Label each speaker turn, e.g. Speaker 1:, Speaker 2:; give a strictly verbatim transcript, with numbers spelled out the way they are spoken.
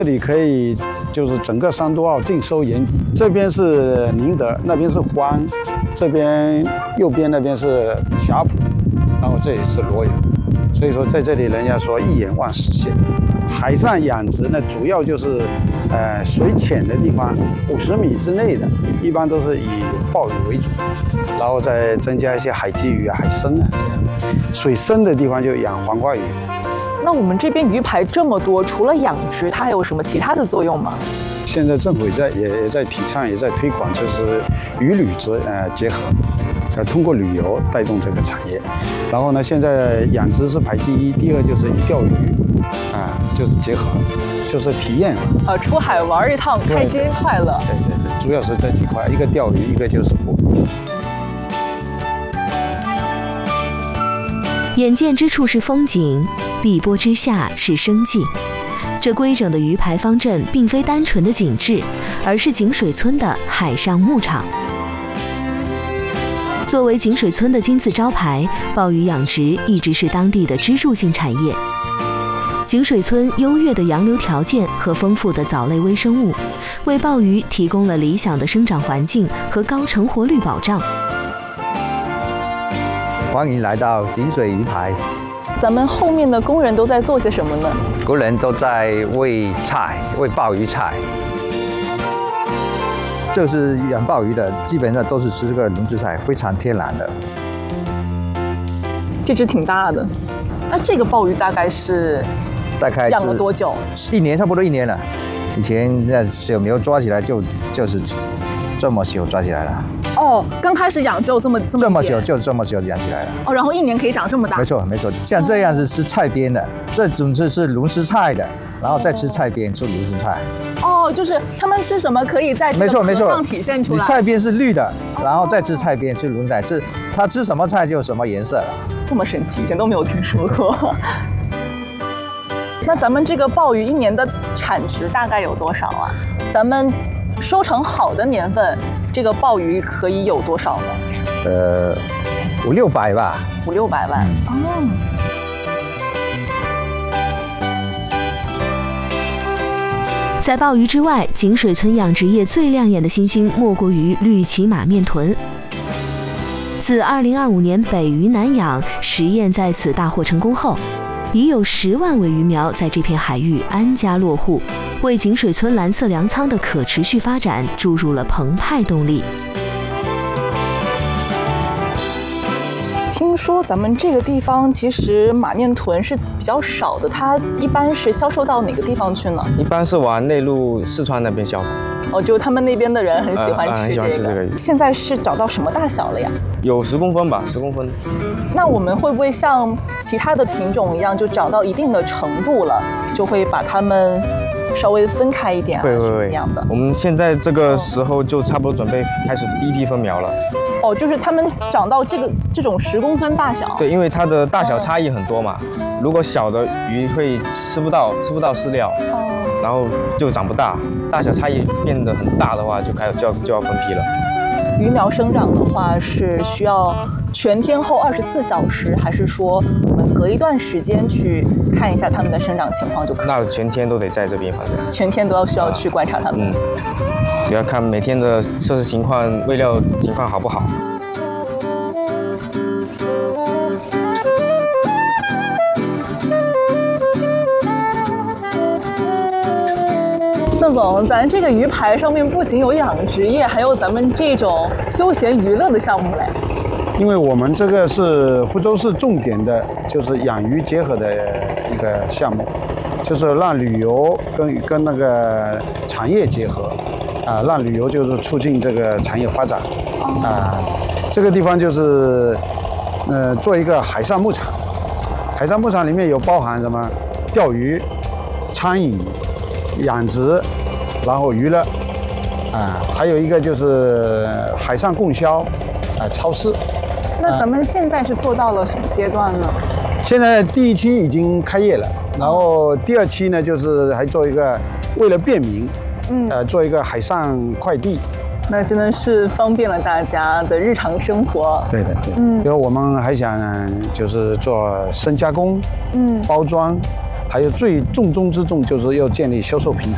Speaker 1: 这里可以就是整个三都澳尽收眼底，这边是宁德，那边是欢，这边右边那边是霞浦，然后这里是罗源，所以说在这里人家说一眼望实现。海上养殖呢，主要就是呃水浅的地方，五十米之内的，一般都是以鲍鱼为主，然后再增加一些海鲫鱼啊、海参啊这样。水深的地方就养黄花鱼。
Speaker 2: 那我们这边鱼排这么多，除了养殖，它还有什么其他的作用吗？
Speaker 1: 现在政府也在也也在提倡，也在推广，就是鱼旅结呃结合，呃通过旅游带动这个产业。然后呢，现在养殖是排第一，第二就是钓鱼，啊、呃、就是结合，就是体验。
Speaker 2: 呃，出海玩一趟，开心快乐。
Speaker 1: 对对对，主要是这几块，一个钓鱼，一个就是捕鱼。
Speaker 3: 眼见之处是风景，碧波之下是生计。这规整的鱼排方阵并非单纯的景致，而是井水村的海上牧场。作为井水村的金字招牌，鲍鱼养殖一直是当地的支柱性产业。井水村优越的洋流条件和丰富的藻类微生物，为鲍鱼提供了理想的生长环境和高成活率保障。
Speaker 4: 欢迎来到井水鱼排。
Speaker 2: 咱们后面的工人都在做些什么呢？
Speaker 4: 工人都在喂菜，喂鲍鱼菜。就是养鲍鱼的，基本上都是吃这个龙枝菜，非常天然的。
Speaker 2: 这只挺大的，那这个鲍鱼大概是
Speaker 4: 大概
Speaker 2: 养了多久？
Speaker 4: 一年，差不多一年了。以前那小苗抓起来就就是这么小抓起来了。
Speaker 2: 哦，刚开始养就这么这么
Speaker 4: 这么小，就这么小养起来了。
Speaker 2: 哦，然后一年可以长这么大。
Speaker 4: 没错没错，像这样是吃菜边的，这种是龙丝菜的，然后再吃菜边，吃龙丝菜。
Speaker 2: 哦，就是他们吃什么可以在这个壳上体现出来。
Speaker 4: 你菜边是绿的，然后再吃菜边，吃龙菜，吃它吃什么菜就什么颜色了。
Speaker 2: 这么神奇，以前都没有听说过。那咱们这个鲍鱼一年的产值大概有多少啊？咱们收成好的年份，这个鲍鱼可以有多少呢？
Speaker 4: 呃，五六百吧。
Speaker 2: 五六百万。嗯、哦。
Speaker 3: 在鲍鱼之外，井水村养殖业最亮眼的新星莫过于绿鳍马面豚。自二零二五年北鱼南养实验在此大获成功后，已有十万尾鱼苗在这片海域安家落户，为井水村蓝色粮仓的可持续发展注入了澎湃动力。
Speaker 2: 听说咱们这个地方其实马面豚是比较少的，它一般是销售到哪个地方去呢？
Speaker 5: 一般是往内陆四川那边销。
Speaker 2: 哦，就他们那边的人很喜欢吃、这个呃呃、
Speaker 5: 很喜欢吃这个。
Speaker 2: 现在是找到什么大小了呀？
Speaker 5: 有十公分吧，十公分。
Speaker 2: 那我们会不会像其他的品种一样，就长到一定的程度了，就会把它们稍微分开一点啊？
Speaker 5: 会会会。
Speaker 2: 这样的。
Speaker 5: 我们现在这个时候就差不多准备开始第一批分苗了。
Speaker 2: 哦，就是它们长到这个这种十公分大小。
Speaker 5: 对，因为它的大小差异很多嘛。如果小的鱼会吃不到吃不到饲料，哦，然后就长不大。大小差异变得很大的话，就开始就要就要分批了。
Speaker 2: 鱼苗生长的话是需要全天候二十四小时，还是说我们隔一段时间去看一下它们的生长情况就可以？
Speaker 5: 那全天都得在这边，反正
Speaker 2: 全天都要需要去观察它们。
Speaker 5: 嗯，主要看每天的测试情况、喂料情况好不好。
Speaker 2: 郑总，咱这个鱼排上面不仅有养殖业，还有咱们这种休闲娱乐的项目嘞。
Speaker 1: 因为我们这个是福州市重点的，就是养鱼结合的一个项目，就是让旅游跟跟那个产业结合，啊、呃，让旅游就是促进这个产业发展，啊、呃，这个地方就是，呃，做一个海上牧场，海上牧场里面有包含什么钓鱼、餐饮、养殖，然后娱乐，啊、呃，还有一个就是海上供销，啊、呃，超市。
Speaker 2: 那咱们现在是做到了什么阶段呢？
Speaker 1: 现在第一期已经开业了，然后第二期呢，就是还做一个，为了便民，嗯，呃，做一个海上快递。
Speaker 2: 那真的是方便了大家的日常生活。
Speaker 1: 对的，对。嗯，因为我们还想就是做深加工，嗯，包装，还有最重中之重就是要建立销售平台。